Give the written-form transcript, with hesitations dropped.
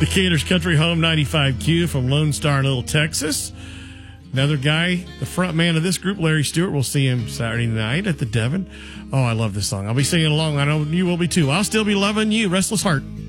Decatur's Country Home 95Q from Lone Star, Little Texas. Another guy, the front man of this group, Larry Stewart. We'll see him Saturday night at the Devon. Oh, I love this song. I'll be singing along. I know you will be too. I'll still be loving you, Restless Heart.